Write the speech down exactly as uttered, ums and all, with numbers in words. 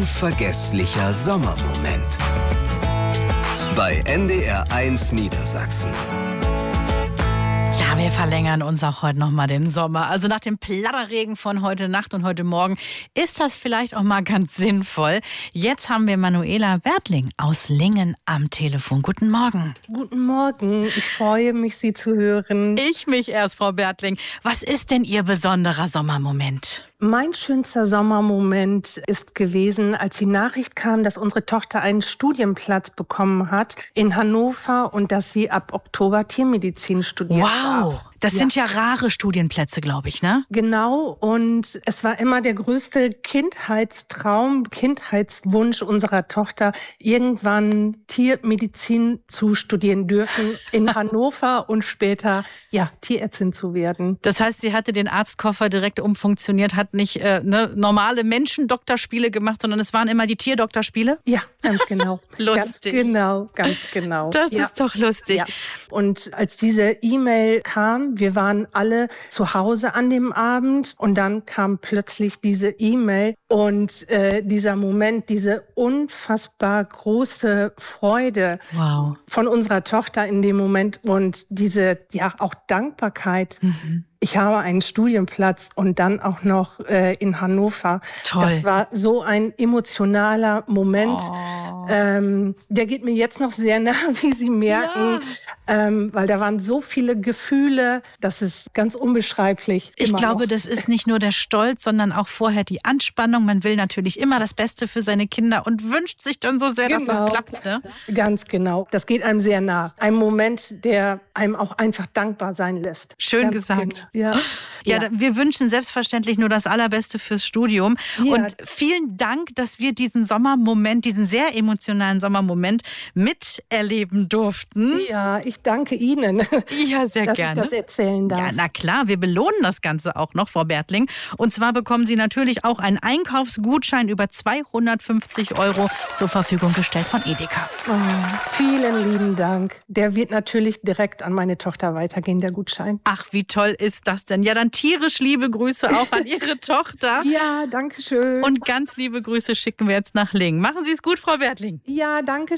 unvergesslicher Sommermoment. Bei N D R eins Niedersachsen. Ja, wir verlängern uns auch heute noch mal den Sommer. Also nach dem Platterregen von heute Nacht und heute Morgen ist das vielleicht auch mal ganz sinnvoll. Jetzt haben wir Manuela Bertling aus Lingen am Telefon. Guten Morgen. Guten Morgen. Ich freue mich, Sie zu hören. Ich mich erst, Frau Bertling. Was ist denn Ihr besonderer Sommermoment? Mein schönster Sommermoment ist gewesen, als die Nachricht kam, dass unsere Tochter einen Studienplatz bekommen hat in Hannover und dass sie ab Oktober Tiermedizin studiert. Wow, das ja. sind ja rare Studienplätze, glaube ich, ne? Genau, und es war immer der größte Kindheitstraum, Kindheitswunsch unserer Tochter, irgendwann Tiermedizin zu studieren dürfen in Hannover und später ja Tierärztin zu werden. Das heißt, sie hatte den Arztkoffer direkt umfunktioniert, hat nicht äh, ne, normale Menschen-Doktorspiele gemacht, sondern es waren immer die Tierdoktorspiele? Ja, ganz genau. Lustig. Ganz genau, ganz genau. Das ja. ist doch lustig. Ja. Und als diese E-Mail kam, wir waren alle zu Hause an dem Abend und dann kam plötzlich diese E-Mail und äh, dieser Moment, diese unfassbar große Freude wow. von unserer Tochter in dem Moment und diese ja auch Dankbarkeit. Mhm. Ich habe einen Studienplatz und dann auch noch äh, in Hannover. Toll. Das war so ein emotionaler Moment. Oh. Ähm, der geht mir jetzt noch sehr nah, wie Sie merken, ja. ähm, weil da waren so viele Gefühle. Das ist ganz unbeschreiblich. Ich glaube, noch. das ist nicht nur der Stolz, sondern auch vorher die Anspannung. Man will natürlich immer das Beste für seine Kinder und wünscht sich dann so sehr, genau. dass das klappt. Ne? Ganz genau. Das geht einem sehr nah. Ein Moment, der einem auch einfach dankbar sein lässt. Schön ganz gesagt. Genau. Ja. Ja, ja, wir wünschen selbstverständlich nur das Allerbeste fürs Studium. Ja. Und vielen Dank, dass wir diesen Sommermoment, diesen sehr emotionalen Sommermoment miterleben durften. Ja, ich danke Ihnen, ja, sehr dass gerne. ich das erzählen darf. Ja, na klar, wir belohnen das Ganze auch noch, Frau Bertling. Und zwar bekommen Sie natürlich auch einen Einkaufsgutschein über zweihundertfünfzig Euro zur Verfügung gestellt von Edeka. Oh, vielen lieben Dank. Der wird natürlich direkt an meine Tochter weitergehen, der Gutschein. Ach, wie toll ist das denn? Ja, dann tierisch liebe Grüße auch an Ihre Tochter. Ja, danke schön. Und ganz liebe Grüße schicken wir jetzt nach Lingen. Machen Sie es gut, Frau Bertling. Ja, danke